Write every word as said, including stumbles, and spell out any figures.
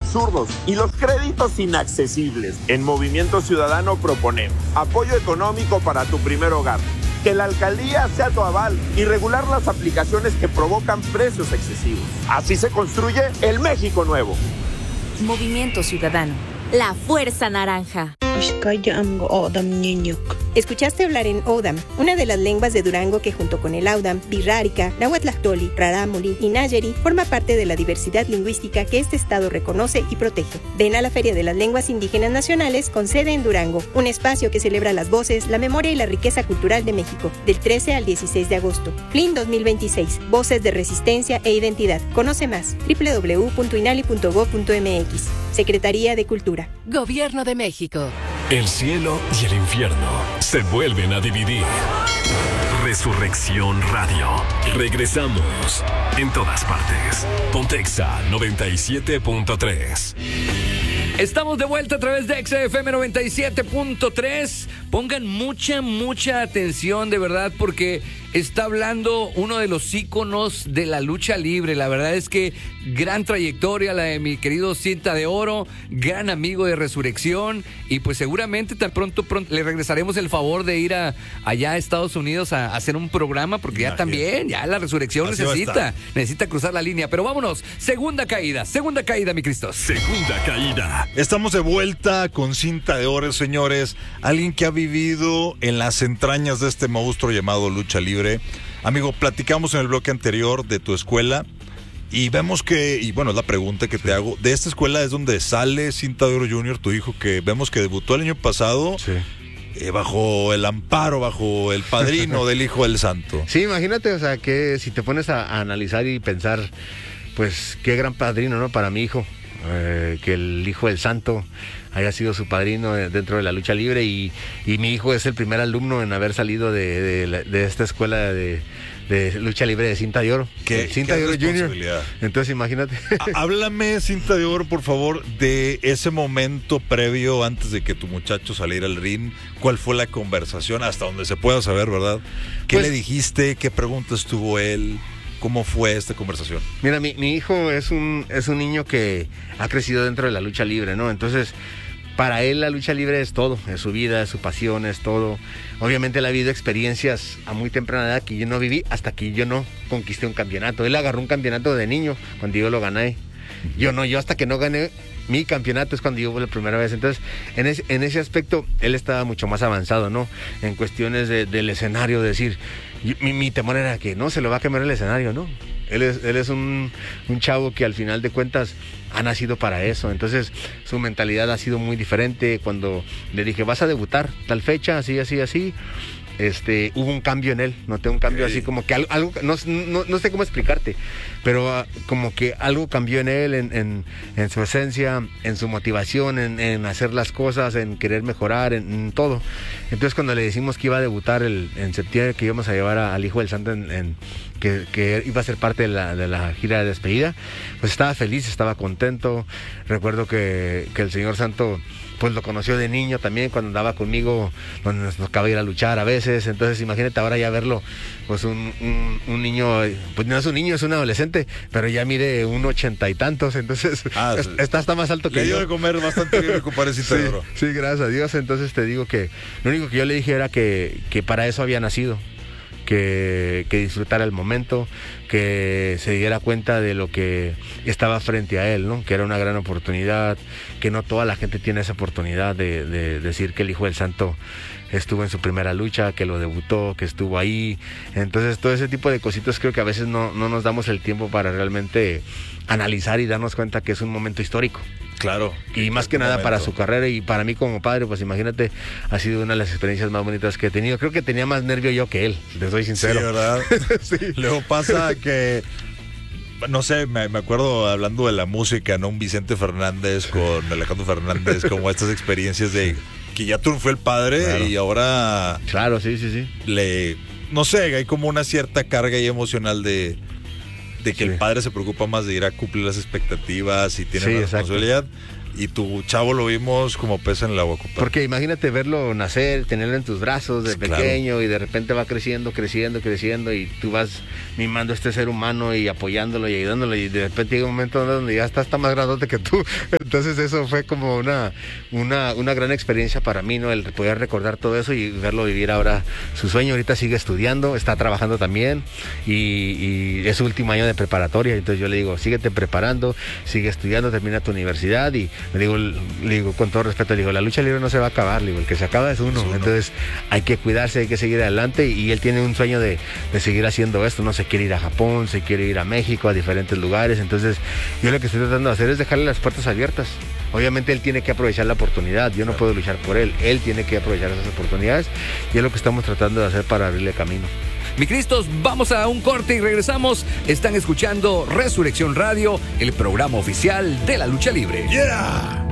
absurdos y los créditos inaccesibles. En Movimiento Ciudadano proponemos apoyo económico para tu primer hogar, que la alcaldía sea tu aval y regular las aplicaciones que provocan precios excesivos. Así se construye el México nuevo. Movimiento Ciudadano, la fuerza naranja. Escuchaste hablar en Odam, una de las lenguas de Durango que junto con el Audam, Birrárica, Nahuatlactoli, Rarámuri y Nayeri forma parte de la diversidad lingüística que este estado reconoce y protege. Ven a la Feria de las Lenguas Indígenas Nacionales con sede en Durango, un espacio que celebra las voces, la memoria y la riqueza cultural de México, del trece al dieciséis de agosto. F L I N dos mil veintiséis, Voces de Resistencia e Identidad. Conoce más, doble u doble u doble u punto inali punto gob punto eme equis. Secretaría de Cultura. Gobierno de México. El cielo y el infierno se vuelven a dividir. Resurrección Radio. Regresamos en todas partes. Pontexa noventa y siete punto tres. Estamos de vuelta a través de X F M noventa y siete punto tres. Pongan mucha, mucha atención, de verdad, porque está hablando uno de los íconos de la lucha libre. La verdad es que gran trayectoria la de mi querido Cinta de Oro, gran amigo de Resurrección, y pues seguramente tan pronto, pronto le regresaremos el favor de ir a, allá a Estados Unidos a, a hacer un programa, porque ya también, ya la Resurrección Así necesita, necesita cruzar la línea. Pero vámonos, segunda caída, segunda caída, mi Cristo. Segunda caída. Estamos de vuelta con Cinta de Oro, señores. Alguien que ha vivido en las entrañas de este monstruo llamado lucha libre. Amigo, platicamos en el bloque anterior de tu escuela y vemos que, y bueno, es la pregunta que te hago, de esta escuela es donde sale Cinta de Oro junior, tu hijo, que vemos que debutó el año pasado. Sí. Eh, bajo el amparo, bajo el padrino del Hijo del Santo. Sí, imagínate, o sea, que si te pones a, a analizar y pensar, pues qué gran padrino, ¿no? Para mi hijo. Eh, que el Hijo del Santo haya sido su padrino dentro de la lucha libre, y, y mi hijo es el primer alumno en haber salido de, de, de esta escuela de, de lucha libre de Cinta de Oro. ¿Qué, Cinta qué de Oro junior. Entonces imagínate. Háblame, Cinta de Oro, por favor, de ese momento previo antes de que tu muchacho saliera al ring. ¿Cuál fue la conversación? Hasta donde se pueda saber, ¿verdad? ¿Qué pues, le dijiste? ¿Qué preguntas tuvo él? ¿Cómo fue esta conversación? Mira, mi, mi hijo es un, es un niño que ha crecido dentro de la lucha libre, ¿no? Entonces, para él la lucha libre es todo, es su vida, es su pasión, es todo. Obviamente él ha vivido experiencias a muy temprana edad que yo no viví hasta que yo no conquisté un campeonato. Él agarró un campeonato de niño cuando yo lo gané. Yo no, yo hasta que no gané mi campeonato es cuando yo fui la primera vez. Entonces, en ese, en ese aspecto, él estaba mucho más avanzado, ¿no? En cuestiones de, del escenario, decir, yo, mi, mi temor era que no, se lo va a quemar el escenario, ¿no? Él es, él es un, un chavo que al final de cuentas ha nacido para eso. Entonces, su mentalidad ha sido muy diferente. Cuando le dije, vas a debutar tal fecha, así, así, así, Este, hubo un cambio en él, noté un cambio okay. así como que algo, algo no, no, no sé cómo explicarte, pero uh, como que algo cambió en él, en, en, en su esencia, en su motivación, en, en hacer las cosas, en querer mejorar, en, en todo. Entonces cuando le decimos que iba a debutar el, en septiembre, que íbamos a llevar a, al Hijo del Santo, en, en, que, que iba a ser parte de la, de la gira de despedida, pues estaba feliz, estaba contento. Recuerdo que, que el Señor Santo pues lo conoció de niño también, cuando andaba conmigo, donde nos tocaba ir a luchar a veces. Entonces imagínate ahora ya verlo, pues un, un, un niño, pues no es un niño, es un adolescente, pero ya mide un ochenta y tantos, entonces ah, es, está, está más alto que yo. Le dio de comer bastante bien, compadre Cinta de Oro. Sí, gracias a Dios. Entonces te digo que lo único que yo le dije era que, que para eso había nacido. Que, que disfrutara el momento, que se diera cuenta de lo que estaba frente a él, ¿no? Que era una gran oportunidad, que no toda la gente tiene esa oportunidad de, de decir que el Hijo del Santo estuvo en su primera lucha, que lo debutó, que estuvo ahí. Entonces todo ese tipo de cositas creo que a veces no, no nos damos el tiempo para realmente analizar y darnos cuenta que es un momento histórico. Claro. Y más que nada momento. Para su carrera y para mí como padre, pues imagínate, ha sido una de las experiencias más bonitas que he tenido. Creo que tenía más nervio yo que él, te soy sincero. Sí, ¿verdad? Sí. Luego pasa que, no sé, me, me acuerdo hablando de la música, ¿no? Un Vicente Fernández con Alejandro Fernández, como estas experiencias de que ya triunfó el padre, claro. Y ahora... Claro, sí, sí, sí. Le, no sé, hay como una cierta carga ahí emocional de... de que sí. El padre se preocupa más de ir a cumplir las expectativas y tiene sí, una responsabilidad. y tu chavo lo vimos como pez en el agua, compadre. Porque imagínate verlo nacer, tenerlo en tus brazos de Claro. pequeño y de repente va creciendo, creciendo, creciendo y tú vas mimando a este ser humano y apoyándolo y ayudándolo y de repente llega un momento donde ya está, está más grandote que tú. Entonces eso fue como una, una, una gran experiencia para mí, ¿no? El poder recordar todo eso y verlo vivir ahora su sueño. Ahorita sigue estudiando, está trabajando también y, y es su último año de preparatoria. Entonces yo le digo, síguete preparando, sigue estudiando, termina tu universidad y le digo, le digo con todo respeto, le digo, la lucha libre no se va a acabar, le digo, el que se acaba es uno. Es uno. Entonces hay que cuidarse, hay que seguir adelante y, y él tiene un sueño de, de seguir haciendo esto, no se quiere ir a Japón, se quiere ir a México, a diferentes lugares. Entonces yo lo que estoy tratando de hacer es dejarle las puertas abiertas. Obviamente él tiene que aprovechar la oportunidad, yo no puedo luchar por él, él tiene que aprovechar esas oportunidades y es lo que estamos tratando de hacer para abrirle camino. Mi Cristos, vamos a un corte y regresamos. Están escuchando Resurrección Radio, el programa oficial de la lucha libre. ¡Yeah!